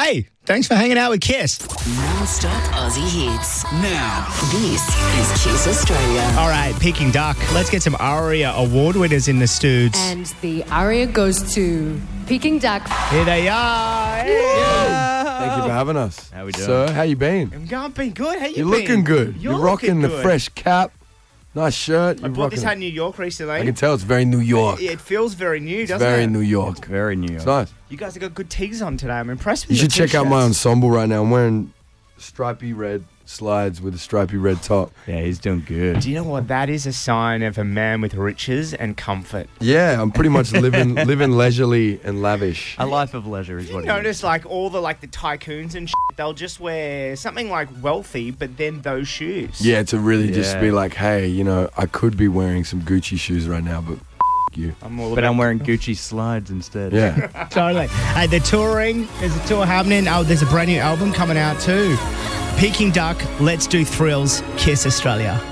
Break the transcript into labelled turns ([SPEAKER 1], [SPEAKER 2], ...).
[SPEAKER 1] Hey, thanks for hanging out with Kiss.
[SPEAKER 2] Non-stop Aussie hits. Now, this is Kiss Australia.
[SPEAKER 1] All right, Peking Duck. Let's get some ARIA award winners in the studs.
[SPEAKER 3] And the aria goes to Peking Duck.
[SPEAKER 1] Here they are. Hey.
[SPEAKER 4] Thank you for having us.
[SPEAKER 1] How we doing?
[SPEAKER 4] Sir, how you been?
[SPEAKER 1] I'm been good. How you
[SPEAKER 4] You're
[SPEAKER 1] been?
[SPEAKER 4] looking good. You're rocking
[SPEAKER 1] looking
[SPEAKER 4] the
[SPEAKER 1] good.
[SPEAKER 4] fresh cap. Nice shirt.
[SPEAKER 1] I bought this hat in New York recently.
[SPEAKER 4] I can tell it's very New York.
[SPEAKER 1] It feels very new,
[SPEAKER 4] It's
[SPEAKER 1] doesn't
[SPEAKER 4] very
[SPEAKER 1] it?
[SPEAKER 4] New York.
[SPEAKER 5] It's very New York.
[SPEAKER 4] It's nice.
[SPEAKER 1] You guys have got good tees on today. I'm impressed with
[SPEAKER 4] You
[SPEAKER 1] your
[SPEAKER 4] should check out my
[SPEAKER 1] t-shirts.
[SPEAKER 4] ensemble right now. I'm wearing stripy red slides with a stripy red top.
[SPEAKER 5] Yeah, he's doing good.
[SPEAKER 1] Do you know what? That is a sign of a man with riches and comfort.
[SPEAKER 4] Yeah, I'm pretty much living leisurely and lavish.
[SPEAKER 5] A life of leisure is
[SPEAKER 1] You
[SPEAKER 5] what
[SPEAKER 1] notice like all the tycoons and shit, they'll just wear something like wealthy, but then those shoes.
[SPEAKER 4] Yeah, to really just
[SPEAKER 5] Yeah.
[SPEAKER 4] be like, hey, you know, I could be wearing some Gucci shoes right now, but you.
[SPEAKER 1] I'm all
[SPEAKER 5] But
[SPEAKER 1] about
[SPEAKER 5] I'm wearing Gucci slides instead.
[SPEAKER 4] Yeah.
[SPEAKER 1] Totally. Hey, they're touring. There's a tour happening. Oh, there's a brand new album coming out too. Peking Duck, Let's Do Thrills, Kiss Australia.